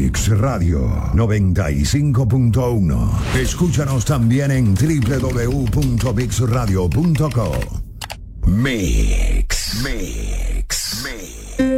Mix Radio 95.1. Escúchanos también en www.mixradio.co. Mix.